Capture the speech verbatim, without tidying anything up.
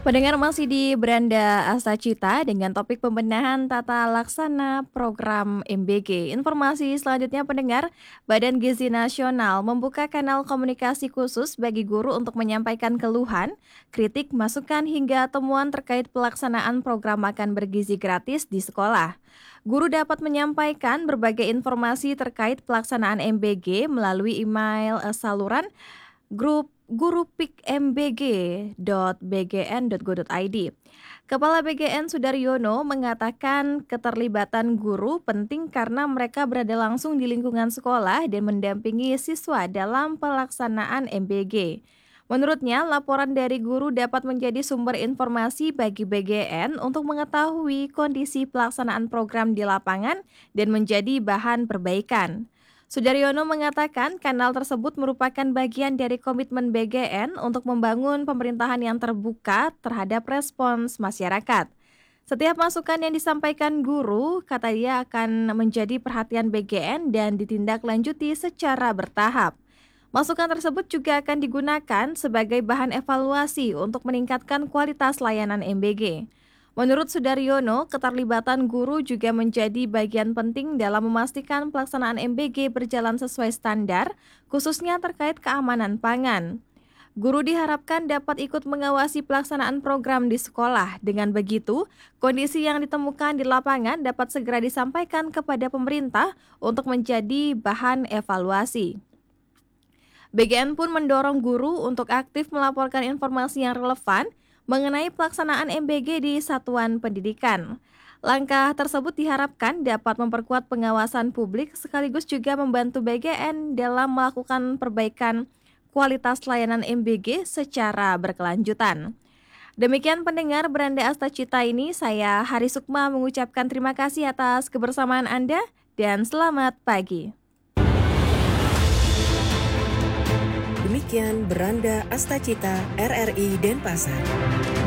Pendengar masih di Beranda Astacita dengan topik pembenahan tata laksana program M B G. Informasi selanjutnya pendengar, Badan Gizi Nasional membuka kanal komunikasi khusus bagi guru untuk menyampaikan keluhan, kritik, masukan hingga temuan terkait pelaksanaan program makan bergizi gratis di sekolah. Guru dapat menyampaikan berbagai informasi terkait pelaksanaan M B G melalui email eh, saluran grup gurupikmbg dot b g n dot go dot i d. Kepala B G N Sudaryono mengatakan keterlibatan guru penting karena mereka berada langsung di lingkungan sekolah dan mendampingi siswa dalam pelaksanaan M B G. Menurutnya, laporan dari guru dapat menjadi sumber informasi bagi B G N untuk mengetahui kondisi pelaksanaan program di lapangan dan menjadi bahan perbaikan. Sudaryono mengatakan kanal tersebut merupakan bagian dari komitmen B G N untuk membangun pemerintahan yang terbuka terhadap respons masyarakat. Setiap masukan yang disampaikan guru, kata dia akan menjadi perhatian B G N dan ditindaklanjuti secara bertahap. Masukan tersebut juga akan digunakan sebagai bahan evaluasi untuk meningkatkan kualitas layanan M B G. Menurut Sudaryono, keterlibatan guru juga menjadi bagian penting dalam memastikan pelaksanaan M B G berjalan sesuai standar, khususnya terkait keamanan pangan. Guru diharapkan dapat ikut mengawasi pelaksanaan program di sekolah. Dengan begitu, kondisi yang ditemukan di lapangan dapat segera disampaikan kepada pemerintah untuk menjadi bahan evaluasi. B G N pun mendorong guru untuk aktif melaporkan informasi yang relevan mengenai pelaksanaan M B G di satuan pendidikan. Langkah tersebut diharapkan dapat memperkuat pengawasan publik sekaligus juga membantu B G N dalam melakukan perbaikan kualitas layanan M B G secara berkelanjutan. Demikian pendengar Beranda Astacita ini, saya Hari Sukma mengucapkan terima kasih atas kebersamaan Anda dan selamat pagi. Demikian Beranda Astacita R R I Denpasar.